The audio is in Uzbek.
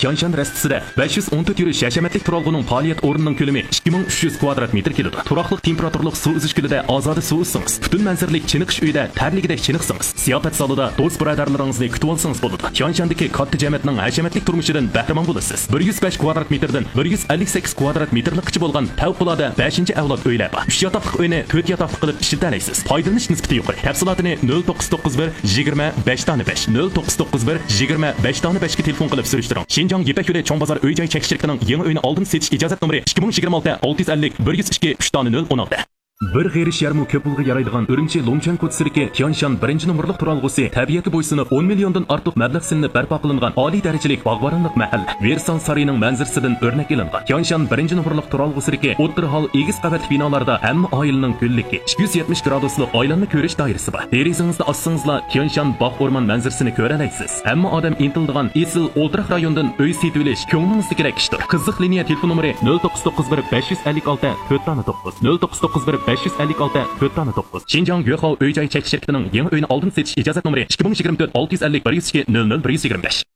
Tianshan rastisida 514 yurish hashamatlik turalg'uning faoliyat o'rnining ko'lami 2300 kvadrat metr keladi. Turaqliq temperaturlik suv uzish gulida ozoda suv uzsangiz, butun manzaralik chiniqish uyida tarligidek chiniqsangiz, ziyofat zalida do'st birodarlaringizni kutib olsangiz bo'ladi. Tianshandagi katta jamiyatning hashamatlik turmushidan bahramand bo'lasiz. 105 kvadrat metrdan 158 kvadrat metrlikcha bo'lgan favqulodda 5-avlod uylar bor. 3 yotoqli uyni 4 yotoqli qilib ishlatalaysiz. Foydalanish nisbati yuqori. Tafsilotini 0991 25 dona 5 0991 25 dona 5 ga telefon qilib surishtiring. Xinjiang Yepak yo'li cho'ng bozor uy-joy chekishchiligining yangi uyni oldin setish ijozat nomeri 2026 650 102 3 dona 016. Bir g'irish yarmi ko'p pulga yaraydigan Urumchi Longchan ko'chasidagi Tianshan 1-numurliq turalg'usi tabiatga bo'ysunib 10 milliondan ortiq mablag' silinib barpo qilingan oliy darajalik bog'boronlik mahalla Versan sarining manzarasidan o'rnak olingan. Tianshan 1-numurliq turalg'usidagi o'tir hol egiz qavatli binolarda hamma oilaning ko'lligi 270 graduslik oilani ko'rish doirasi bor. Derizangizni ochsangizlar Tianshan bog' o'rmon manzarasini ko'ra olasiz. Hamma odam intildigan esil o'ltiraq rayondan uy setib olish ko'nglingizdagi kerak ishdir. Qiziq liniya telefon nomeri 0991 556 409 0991 556 409. Xinjiang Yuehao uy-joy chekish shirkatining yangi uyni oldin setish ijozat nomeri 2024 650 102 00 125.